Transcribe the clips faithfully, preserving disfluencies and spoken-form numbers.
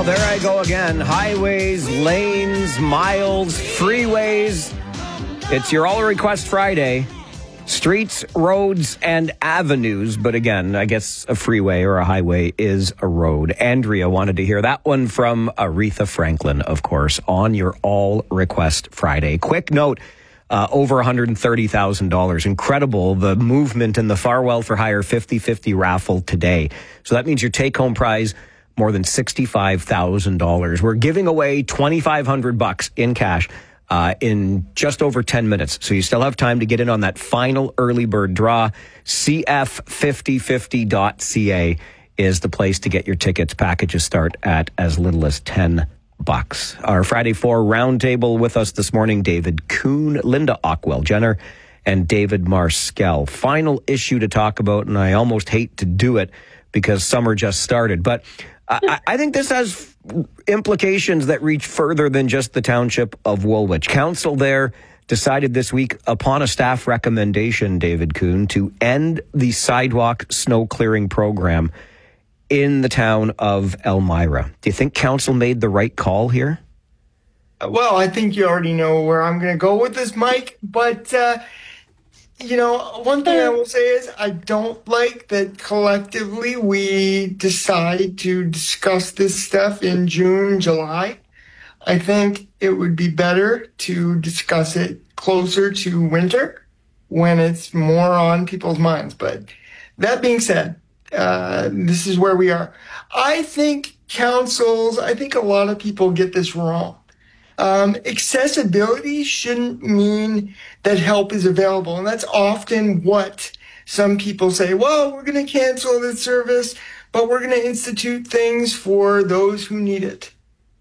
Well, there I go again. Highways, lanes, miles, freeways. It's your All Request Friday. Streets, roads, and avenues. But again, I guess a freeway or a highway is a road. Andrea wanted to hear that one from Aretha Franklin, of course, on your All Request Friday. Quick note, uh, over one hundred thirty thousand dollars. Incredible, the movement in the Farwell for Hire fifty-fifty raffle today. So that means your take-home prize, more than sixty-five thousand dollars. We're giving away twenty-five hundred bucks in cash uh, in just over ten minutes. So you still have time to get in on that final early bird draw. C F fifty fifty dot C A is the place to get your tickets. Packages start at as little as ten bucks. Our Friday Four roundtable with us this morning, David Kuhn, Linda Ockwell-Jenner, and David Marskell. Final issue to talk about, and I almost hate to do it because summer just started. But I, I think this has implications that reach further than just the township of Woolwich. Council there decided this week, upon a staff recommendation, David Kuhn, to end the sidewalk snow clearing program in the town of Elmira. Do you think council made the right call here? Well, I think you already know where I'm going to go with this, Mike. But, uh, you know, one thing I will say is I don't like that collectively we decide to discuss this stuff in June, July. I think it would be better to discuss it closer to winter when it's more on people's minds. But that being said, uh, this is where we are. I think councils, I think a lot of people get this wrong. Um, accessibility shouldn't mean that help is available. And that's often what some people say. Well, we're going to cancel this service, but we're going to institute things for those who need it.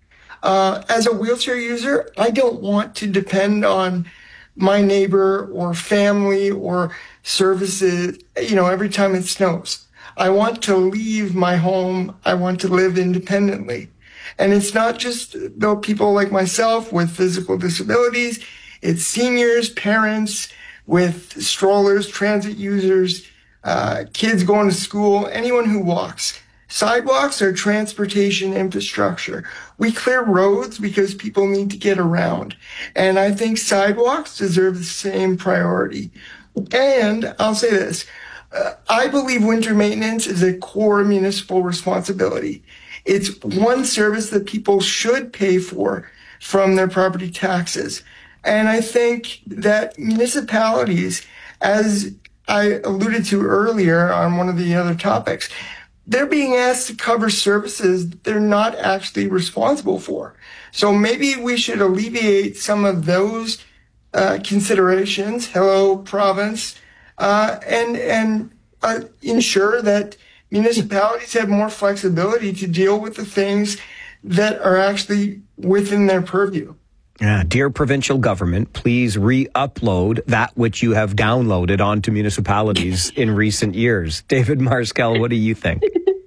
Uh, as a wheelchair user, I don't want to depend on my neighbor or family or services, you know, every time it snows. I want to leave my home. I want to live independently. And it's not just the people like myself with physical disabilities. It's seniors, parents with strollers, transit users, uh, kids going to school, anyone who walks. Sidewalks are transportation infrastructure. We clear roads because people need to get around. And I think sidewalks deserve the same priority. And I'll say this. Uh, I believe winter maintenance is a core municipal responsibility. It's one service that people should pay for from their property taxes. And I think that municipalities, as I alluded to earlier on one of the other topics, they're being asked to cover services they're not actually responsible for. So maybe we should alleviate some of those uh, considerations, hello, province, uh, and, and uh, ensure that municipalities have more flexibility to deal with the things that are actually within their purview. Yeah, dear provincial government, please re-upload that which you have downloaded onto municipalities in recent years. David Marskell, what do you think?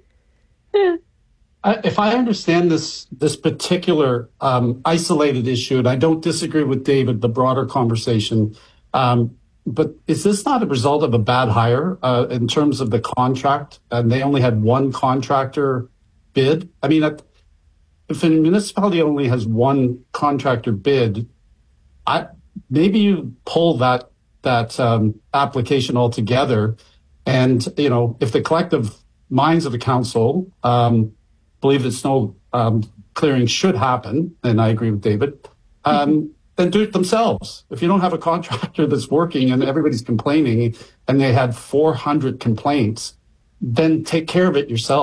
I, if I understand this this particular um, isolated issue, and I don't disagree with David, the broader conversation, um, but is this not a result of a bad hire uh, in terms of the contract? And they only had one contractor bid. I mean, if a municipality only has one contractor bid, I maybe you pull that that um, application altogether. And you know, if the collective minds of the council um, believe that snow um, clearing should happen, and I agree with David. Um, mm-hmm. Then do it themselves. If you don't have a contractor that's working and everybody's complaining and they had four hundred complaints, then take care of it yourself.